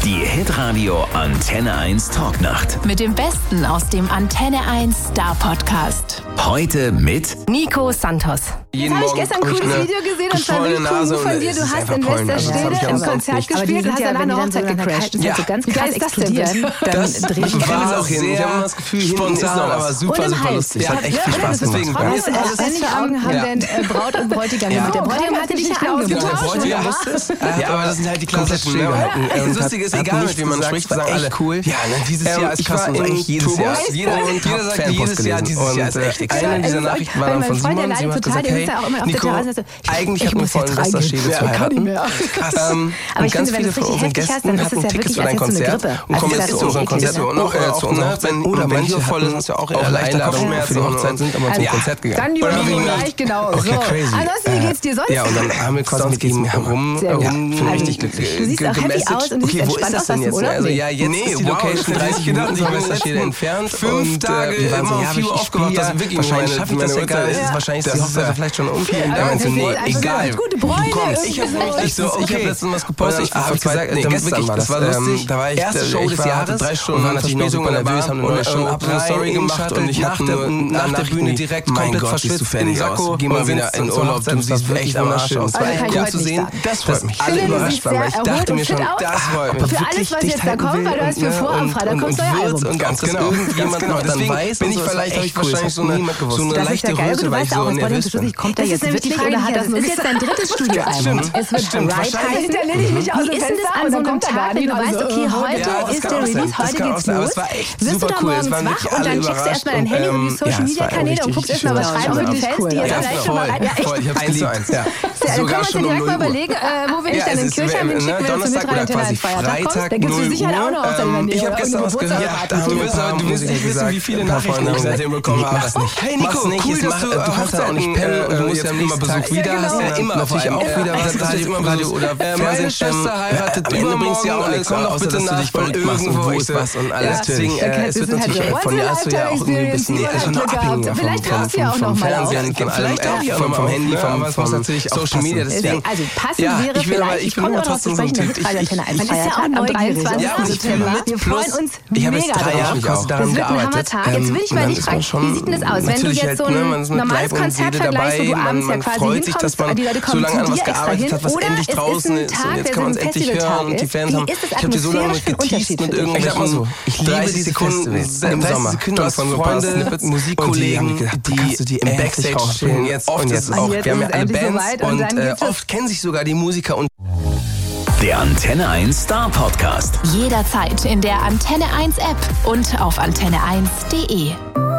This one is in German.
Die Hitradio Antenne 1 Talknacht. Mit dem Besten aus dem Antenne 1 Star Podcast. Heute mit Nico Santos. Jetzt habe ich gestern ein cooles Video gesehen und zwar richtig cool von dir. Du hast in Westerstede im Konzert gespielt und hast dann eine Hochzeit gecrashed. Ja, so ganz krass explodieren. Dann drehe ich war auch hin. Ich habe das Gefühl, hinten ist noch, aber super lustig. Es hat echt viel Spaß gemacht. Welche Augen haben denn Braut und Bräutigam gemacht? Der Bräutigam hatte dich ja angetauscht. Ja, aber das sind halt die klassischen. Das Lustige ist, egal mit wem man spricht, sagen alle cool. Ja, dieses Jahr ist krass und eigentlich jedes Jahr. Jeder sagt jedes Jahr, dieses Jahr ist echt extrem. Eine dieser Nachrichten war dann von Simon. Simon hat gesagt, hey, Nico, eigentlich hat mir vorhin Westerstede zu heiraten. Krass. Aber ich finde, wenn es richtig heftig heißt, dann ist es ja wirklich als so eine Grippe. Und kommen jetzt zu unserem Konzert und auch zu unserer Hochzeit. Oder manche voll ist ja auch leichte Kopfschmerzen für die Hochzeit sind, aber zum Konzert gegangen. Dann Julie gleich, genau. Okay, crazy. Ansonsten, wie geht's dir sonst? Ja, und dann haben wir quasi mit ihm richtig glücklich. Du siehst auch happy aus und du siehst entspannt aus, was im Urlaub? Also ja, jetzt ist die Location 30 Minuten von Westerstede entfernt. 5 Tage immer um 4 Uhr aufgewacht. Das ist wirklich wahrscheinlich schaffe ich das ja gar nicht. Wahrscheinlich ist die Hochzeit vielleicht schon um 4 Uhr. Egal. Gute Bräune. Ich habe letztens was gepostet. Ich habe gesagt, gestern war das. Das war lustig. Da war ich erste Show des Jahres. 3 Stunden war natürlich super nervös, haben eine neue Show, hab eine Story gemacht und ich nach der Bühne direkt komplett verschwitzt in den Sakko. Geh mal wieder in Urlaub, du siehst echt am Arsch aus. Ja, zu sehen, das freut mich. Alle überrascht waren, weil ich dachte mir schon, das freut mich. Für alles, was jetzt da kommt, weil du hast mir vor, am Freitag kommt neuer Album. Und ganz genau. Irgendjemand noch dann weiß, bin ich vielleicht wahrscheinlich so eine leichte Röse, weil ich so nervös bin. Kommt er jetzt wirklich oder hat das nur jetzt dein drittes Studioalbum? Es wird Right heißen. Da lehne ich mich aus dem Fenster und dann kommt Tag, wenn du weißt, okay, heute ist der Release, heute geht's los. Wirst du da morgens wach und dann checkst du erstmal dein Handy und die Social-Media-Kanäle und guckst erstmal, was schreiben so die Fans, die jetzt vielleicht schon mal rein. Ja, echt. Ich hab's geliebt. Dann können wir uns ja direkt mal überlegen, wo will ich dann in Kirchheim hinschicken, wenn du mit Antenne als Feiertag kommst. Da gibt's mit Sicherheit auch noch auf deinem Handy. Ich habe gestern was gehört. Du willst nicht wissen, wie viele Nachrichten ich seitdem bekommen habe. Hey Nico, cool, dass du kannst ja auch nicht pennen. Du musst ja immer Besuch wieder. Hast ja immer natürlich auch wieder Radio oder meine Schwester heiratet übermorgen. Komm doch bitte nach von irgendwo ist was und alles. Deswegen, es wird natürlich von dir hast du ja auch irgendwie ein bisschen abhängig vielleicht kommst du ja auch noch mal auf. Vielleicht auch vom Handy, vom Social Media. Deswegen, also passend wäre vielleicht, ich komme darauf zu sprechen, der Hitradio-Antenne 1 Feiertag am 23. September. Wir freuen uns mega drauf. Das wird ein Hammertag. Jetzt will ich mal dich fragen, wie sieht denn das aus, wenn du jetzt so ein normales Konzert vergleichst, wo du abends ja quasi hinkommst, die Leute kommen zu dir extra hin, oder es ist ein Tag, der so ein Festivaltag ist. Wie ist das atmosphärisch für Unterschiede? Ich sag mal so, ich liebe diese Sekunden im Sommer. Du hast Freunde, Musikkollegen, die im Backstage stehen. Oft ist es auch, wir haben ja alle Bands und oft kennen sich sogar die Musiker. Und der Antenne 1 Star Podcast. Jederzeit in der Antenne 1 App und auf antenne1.de.